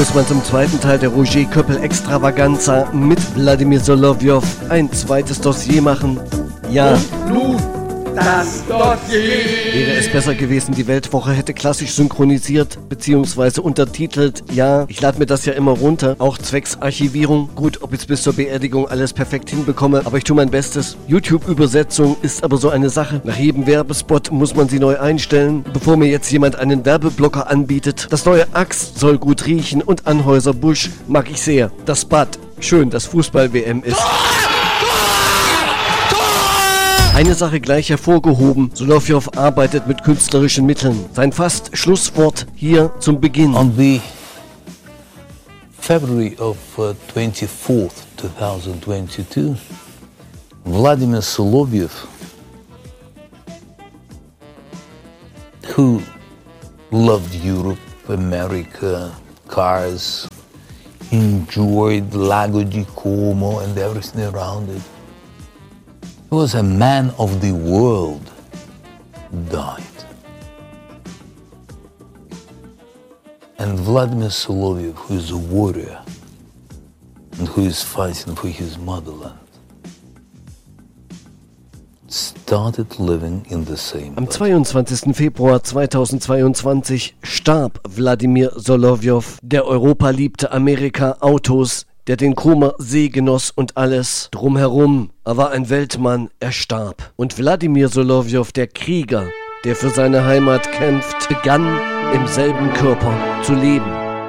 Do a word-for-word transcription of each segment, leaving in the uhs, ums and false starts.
muss man zum zweiten Teil der Roger Köppel Extravaganza mit Wladimir Solovyov ein zweites Dossier machen. Ja. Und nun das Dossier. Wäre es besser gewesen, die Weltwoche hätte klassisch synchronisiert bzw. untertitelt. Ja, ich lade mir das ja immer runter, auch zwecks Archivierung. Gut, ob ich es bis zur Beerdigung alles perfekt hinbekomme, aber ich tue mein Bestes. YouTube-Übersetzung ist aber so eine Sache. Nach jedem Werbespot muss man sie neu einstellen, bevor mir jetzt jemand einen Werbeblocker anbietet. Das neue Axt soll gut riechen und Anhäuser-Busch mag ich sehr. Das Bad, schön, dass Fußball-W M ist. Eine Sache gleich hervorgehoben, Solovyov arbeitet mit künstlerischen Mitteln. Sein fast Schlusswort hier zum Beginn. On the February of uh, twenty-fourth, twenty twenty-two, Vladimir Solovyov, who loved Europe, America, cars, enjoyed Lago di Como and everything around it. He was a man of the world, died. And Vladimir Solovyov, who is a warrior and who is fighting for his motherland, started living in the same Am zweiundzwanzigsten Februar zweitausendzweiundzwanzig starb Wladimir Solovyov, der Europa liebte, Amerika, Autos, der den Comer See genoss und alles drumherum. Er war ein Weltmann, er starb. Und Wladimir Solovyov, der Krieger, der für seine Heimat kämpft, begann im selben Körper zu leben.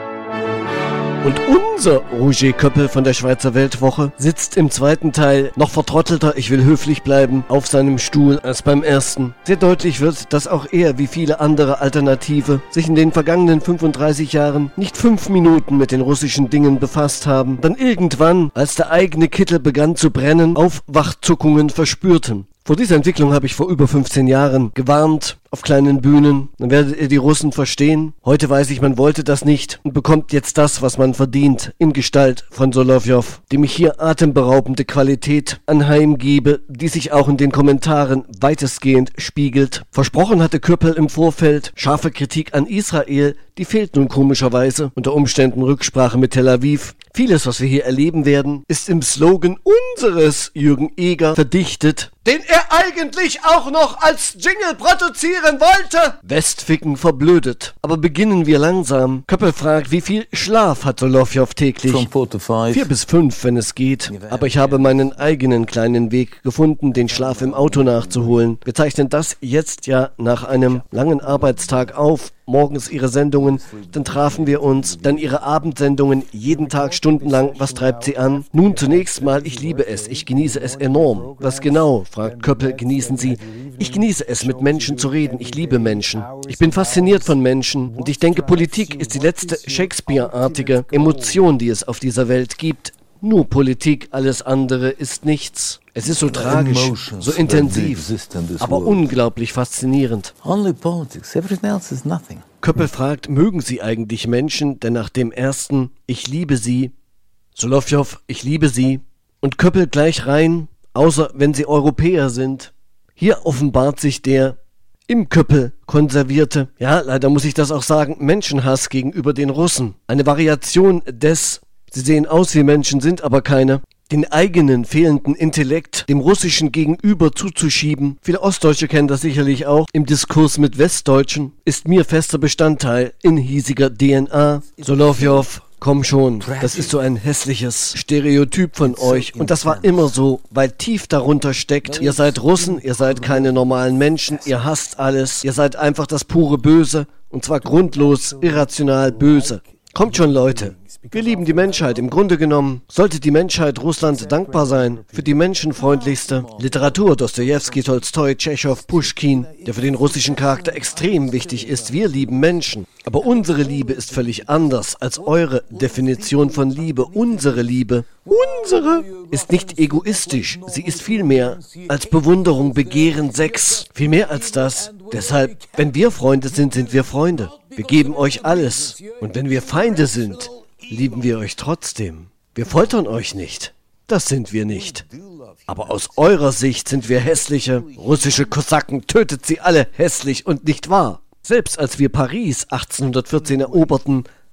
Und unser Roger Köppel von der Schweizer Weltwoche sitzt im zweiten Teil noch vertrottelter, ich will höflich bleiben, auf seinem Stuhl als beim ersten. Sehr deutlich wird, dass auch er, wie viele andere Alternative, sich in den vergangenen fünfunddreißig Jahren nicht fünf Minuten mit den russischen Dingen befasst haben, dann irgendwann, als der eigene Kittel begann zu brennen, Aufwachzuckungen verspürten. Vor dieser Entwicklung habe ich vor über fünfzehn Jahren gewarnt, auf kleinen Bühnen. Dann werdet ihr die Russen verstehen. Heute weiß ich, man wollte das nicht und bekommt jetzt das, was man verdient, in Gestalt von Solovyov, dem ich hier atemberaubende Qualität anheimgebe, die sich auch in den Kommentaren weitestgehend spiegelt. Versprochen hatte Köppel im Vorfeld scharfe Kritik an Israel, die fehlt nun komischerweise, unter Umständen Rücksprache mit Tel Aviv. Vieles, was wir hier erleben werden, ist im Slogan unseres Jürgen Eger verdichtet, den er eigentlich auch noch als Jingle produzieren wollte. Westficken verblödet. Aber beginnen wir langsam. Köppel fragt, wie viel Schlaf hat Solovyov täglich? From four to five. Vier bis fünf, wenn es geht. Aber ich habe meinen eigenen kleinen Weg gefunden, den Schlaf im Auto nachzuholen. Wir zeichnen das jetzt ja nach einem langen Arbeitstag auf. Morgens ihre Sendungen, dann trafen wir uns, dann ihre Abendsendungen, jeden Tag stundenlang. Was treibt sie an? Nun zunächst mal, ich liebe es, ich genieße es enorm. Was genau, fragt Köppel, genießen Sie? Ich genieße es, mit Menschen zu reden, ich liebe Menschen. Ich bin fasziniert von Menschen und ich denke, Politik ist die letzte Shakespeare-artige Emotion, die es auf dieser Welt gibt. Nur Politik, alles andere ist nichts. Es ist so tragisch, so intensiv, aber unglaublich faszinierend. Only politics, everything else is nothing. Köppel fragt, mögen Sie eigentlich Menschen, denn nach dem ersten, ich liebe Sie, Solovyov, ich liebe Sie, und Köppel gleich rein, außer wenn Sie Europäer sind. Hier offenbart sich der im Köppel konservierte, ja, leider muss ich das auch sagen, Menschenhass gegenüber den Russen. Eine Variation des, sie sehen aus wie Menschen, sind aber keine, den eigenen fehlenden Intellekt dem Russischen gegenüber zuzuschieben. Viele Ostdeutsche kennen das sicherlich auch. Im Diskurs mit Westdeutschen ist mir fester Bestandteil in hiesiger D N A. Solovyov, komm schon, das ist so ein hässliches Stereotyp von euch. Und das war immer so, weil tief darunter steckt, ihr seid Russen, ihr seid keine normalen Menschen, ihr hasst alles, ihr seid einfach das pure Böse. Und zwar grundlos, irrational böse. Kommt schon, Leute. Wir lieben die Menschheit. Im Grunde genommen sollte die Menschheit Russland dankbar sein für die menschenfreundlichste Literatur. Dostojewski, Tolstoi, Tschechow, Puschkin, der für den russischen Charakter extrem wichtig ist. Wir lieben Menschen. Aber unsere Liebe ist völlig anders als eure Definition von Liebe. Unsere Liebe, unsere, ist nicht egoistisch. Sie ist viel mehr als Bewunderung, Begehren, Sex. Viel mehr als das. Deshalb, wenn wir Freunde sind, sind wir Freunde. Wir geben euch alles. Und wenn wir Feinde sind, lieben wir euch trotzdem. Wir foltern euch nicht. Das sind wir nicht. Aber aus eurer Sicht sind wir hässliche russische Kosaken. Tötet sie alle, hässlich und nicht wahr. Selbst als wir Paris achtzehnhundertvierzehn eroberten,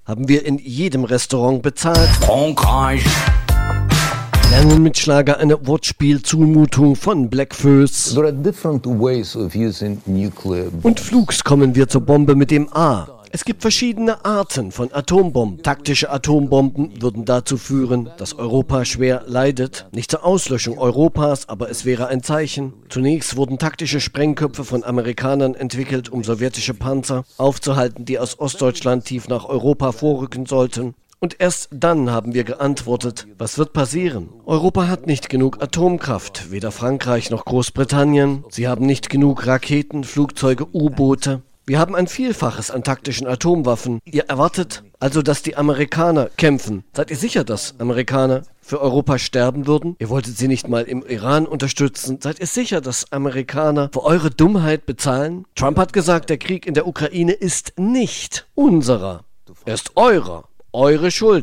haben wir in jedem Restaurant bezahlt. Frankreich. Lernen mit Schlager eine Wortspielzumutung von Blackfoes. There are different ways of using nuclear bombs. Und flugs kommen wir zur Bombe mit dem A. Es gibt verschiedene Arten von Atombomben. Taktische Atombomben würden dazu führen, dass Europa schwer leidet. Nicht zur Auslöschung Europas, aber es wäre ein Zeichen. Zunächst wurden taktische Sprengköpfe von Amerikanern entwickelt, um sowjetische Panzer aufzuhalten, die aus Ostdeutschland tief nach Europa vorrücken sollten. Und erst dann haben wir geantwortet, was wird passieren? Europa hat nicht genug Atomkraft, weder Frankreich noch Großbritannien. Sie haben nicht genug Raketen, Flugzeuge, U-Boote. Wir haben ein Vielfaches an taktischen Atomwaffen. Ihr erwartet also, dass die Amerikaner kämpfen. Seid ihr sicher, dass Amerikaner für Europa sterben würden? Ihr wolltet sie nicht mal im Iran unterstützen. Seid ihr sicher, dass Amerikaner für eure Dummheit bezahlen? Trump hat gesagt, der Krieg in der Ukraine ist nicht unserer. Er ist eurer. Eure Schuld.